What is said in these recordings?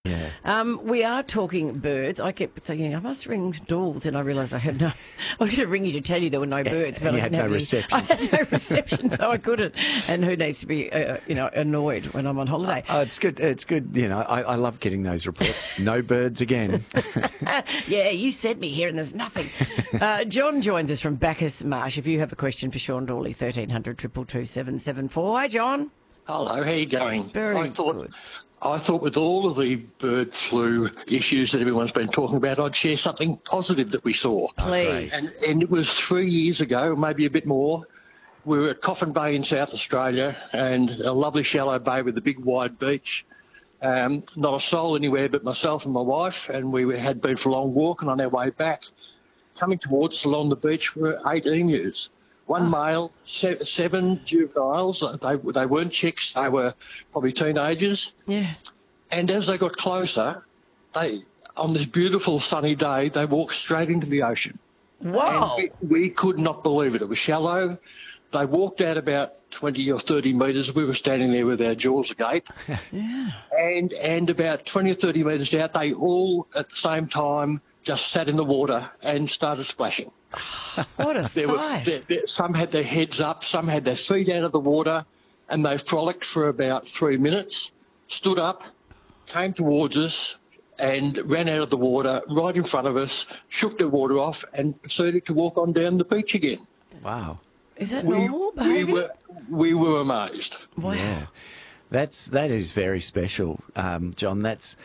Yeah. We are talking birds. I kept thinking, I must ring Dawes, and I realised I had no... I was going to ring you to tell you there were no birds, but you I had didn't no have reception. I had no reception, so I couldn't. And who needs to be, annoyed when I'm on holiday? It's good. It's good. I love getting those reports. No birds again. Yeah, you sent me here and there's nothing. John joins us from Bacchus Marsh. If you have a question for Sean Dawley, 1300 222 774. Hi, John. Hello, how you going? Very good. I thought with all of the bird flu issues that everyone's been talking about, I'd share something positive that we saw. Please. And it was 3 years ago, maybe a bit more. We were at Coffin Bay in South Australia, and a lovely shallow bay with a big wide beach. Not a soul anywhere but myself and my wife, and we had been for a long walk, and on our way back, coming towards us along the beach were 8 emus. One male, 7 juveniles. They weren't chicks. They were probably teenagers. Yeah. And as they got closer, on this beautiful sunny day, they walked straight into the ocean. Wow. And we could not believe it. It was shallow. They walked out about 20 or 30 metres. We were standing there with our jaws agape. Yeah. And about 20 or 30 metres out, they all at the same time just sat in the water and started splashing. What a sight. Some had their heads up, some had their feet out of the water, and they frolicked for about 3 minutes, stood up, came towards us, and ran out of the water right in front of us, shook their water off, and proceeded to walk on down the beach again. Wow. Is that normal behaviour? We were amazed. Wow. Yeah. That is very special, John.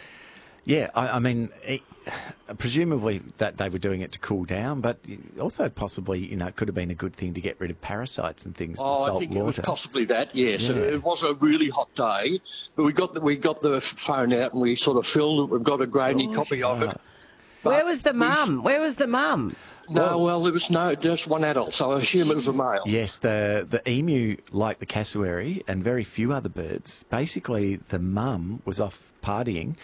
I mean, presumably that they were doing it to cool down, but also possibly, it could have been a good thing to get rid of parasites and things. I think water. It was possibly that. Yes, Yeah. It was a really hot day, but we got the phone out and we sort of filmed it. We've got a grainy copy of it. Where was the mum? No, well, there was just one adult, so I assume it was a male. Yes, the emu, like the cassowary and very few other birds, basically the mum was off partying.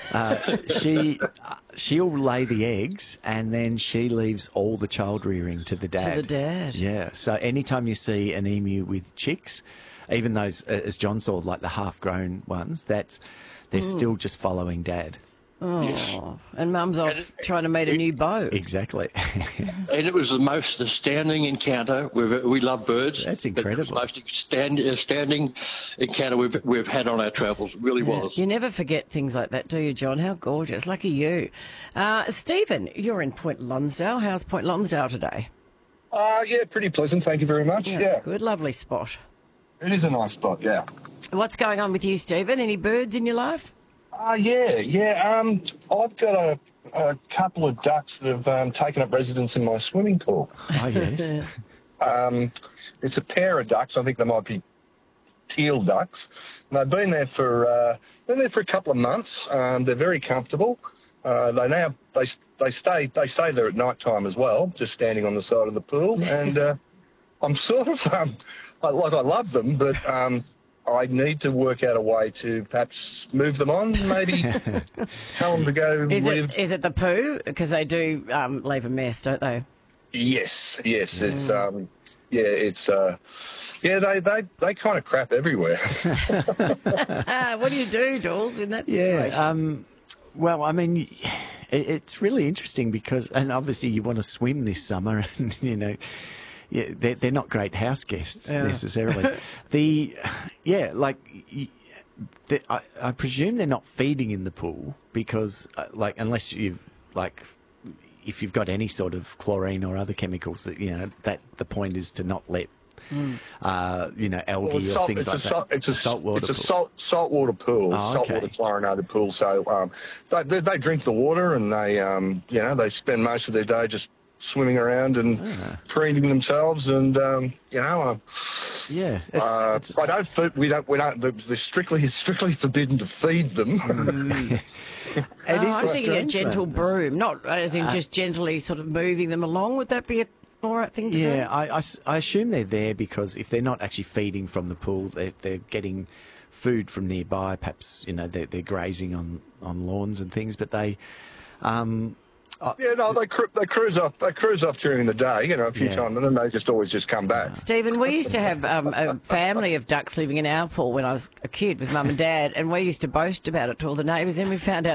She'll lay the eggs and then she leaves all the child rearing to the dad. To the dad. Yeah, so anytime you see an emu with chicks, even those, as John saw, like the half-grown ones, they're still just following dad. Oh, Yes. and mum's off trying to meet a new beau. Exactly. And it was the most astounding encounter. We love birds. That's It was incredible. the most astounding encounter we've had on our travels. It really was. You never forget things like that, do you, John? How gorgeous. Lucky you. Stephen, you're in Point Lonsdale. How's Point Lonsdale today? Yeah, pretty pleasant. Thank you very much. Yeah, Yeah, it's good. Lovely spot. it is a nice spot. Yeah. What's going on with you, Stephen? Any birds in your life? Yeah. I've got a couple of ducks that have taken up residence in my swimming pool. Oh, yes. It's a pair of ducks. I think they might be teal ducks. And they've been there for a couple of months. They're very comfortable. They stay there at night time as well, just standing on the side of the pool. And I'm sort of I love them, but I need to work out a way to perhaps move them on, maybe tell them to go live. Is it the poo? Because they do leave a mess, don't they? Yes. It's they kind of crap everywhere. What do you do, Dawes, in that situation? Yeah. Well, I mean, it's really interesting because, and obviously you want to swim this summer and, they're not great house guests necessarily. I presume they're not feeding in the pool because, unless if you've got any sort of chlorine or other chemicals, that the point is to not let, algae or things like that. It's a saltwater saltwater pool, Oh, okay. saltwater chlorinated pool. So they drink the water and they spend most of their day just swimming around and treating themselves, and Yeah, I don't feed, we don't. They're strictly forbidden to feed them. I'm thinking a strange gentle one. broom, not as in just gently sort of moving them along. Would that be a all right thing to do? Yeah, I assume they're there because if they're not actually feeding from the pool, they're getting food from nearby. Perhaps they're grazing on lawns and things, but they. They cruise off. They cruise off during the day, a few times, and then they always just come back. Stephen, we used to have a family of ducks living in our pool when I was a kid with Mum and Dad, and we used to boast about it to all the neighbours. Then we found out